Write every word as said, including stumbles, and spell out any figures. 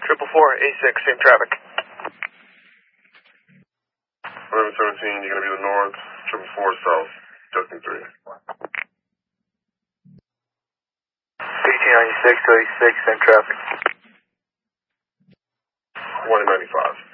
Triple four, A six, same traffic. eleven seventeen, you're going to be the north, triple four south, Justin three. eighteen ninety-six to eighty-six, same traffic. twenty ninety-five.